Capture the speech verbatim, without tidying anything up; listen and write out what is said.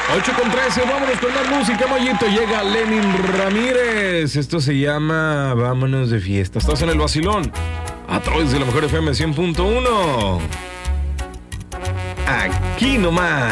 ocho con trece, vámonos con más música, Mollito. Llega Lenin Ramírez. Esto se llama Vámonos de fiesta. Estás en el vacilón a través de la mejor F M cien punto uno. Aquí nomás.